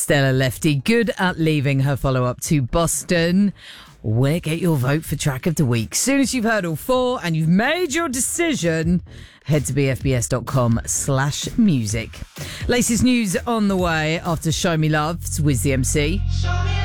Stella Lefty, good at leaving her follow-up to Boston. Get your vote for track of the week. Soon as you've heard all four and you've made your decision, head to bfbs.com/music. Latest news on the way after Show Me Love with the MC.